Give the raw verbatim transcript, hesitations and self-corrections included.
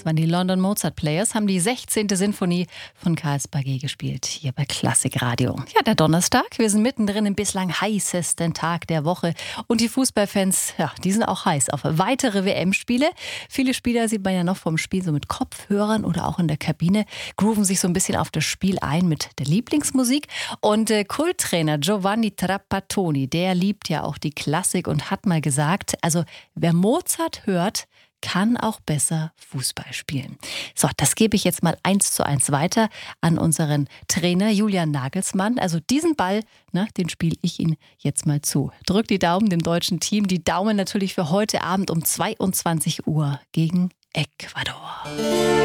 waren die London Mozart Players, haben die sechzehnte Sinfonie von Carls Berger gespielt, hier bei Klassikradio. Ja, der Donnerstag, wir sind mittendrin im bislang heißesten Tag der Woche. Und die Fußballfans, ja, die sind auch heiß auf weitere W M-Spiele. Viele Spieler sieht man ja noch vom Spiel so mit Kopfhörern oder auch in der Kabine, grooven sich so ein bisschen auf das Spiel ein mit der Lieblingsmusik. Und äh, Kulttrainer Giovanni Trapattoni, der liebt ja auch die Klassik und hat mal gesagt, also wer Mozart hört, kann auch besser Fußball spielen. So, das gebe ich jetzt mal eins zu eins weiter an unseren Trainer Julian Nagelsmann. Also diesen Ball, na, den spiele ich Ihnen jetzt mal zu. Drückt die Daumen dem deutschen Team. Die Daumen natürlich für heute Abend um zweiundzwanzig Uhr gegen Ecuador.